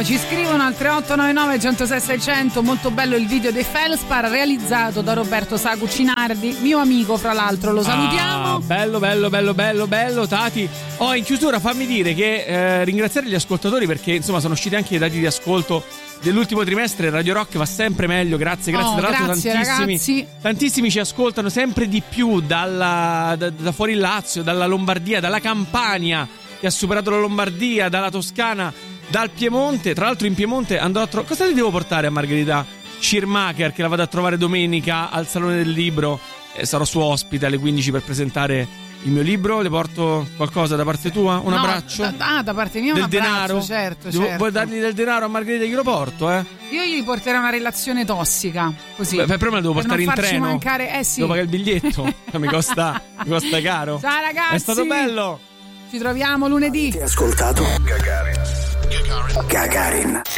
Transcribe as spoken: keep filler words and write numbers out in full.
benissimo, ci scrivono al tre otto nove nove uno zero sei sei zero zero. Molto bello il video dei Felspar realizzato da Roberto Sa Cucinardi, mio amico fra l'altro, lo salutiamo. Ah, bello bello bello bello bello Tati. Oh, in chiusura fammi dire che eh, ringraziare gli ascoltatori, perché insomma sono usciti anche i dati di ascolto dell'ultimo trimestre. Radio Rock va sempre meglio, grazie, grazie. Oh, tra l'altro grazie, tantissimi ragazzi. tantissimi ci ascoltano sempre di più dalla, da, da fuori il Lazio, dalla Lombardia, dalla Campania che ha superato la Lombardia, dalla Toscana, dal Piemonte. Tra l'altro in Piemonte andrò a trovare, cosa ti devo portare a Margherita Schirmacher, che la vado a trovare domenica al Salone del Libro, eh, sarò suo ospite alle quindici per presentare il mio libro. Le porto qualcosa da parte tua? Un no, abbraccio? Da, ah, da parte mia del un abbraccio, denaro? certo, Devo, certo. Vuoi dargli del denaro a Margherita? Glielo porto, eh? Io gli porterei una relazione tossica, così. Beh, prima la devo per portare non in farci treno. Mancare, eh sì. Devo pagare il biglietto. mi, costa, mi costa caro. Ciao ragazzi. È stato bello. Ci troviamo lunedì. Ti hai ascoltato? Gagarin. Gagarin.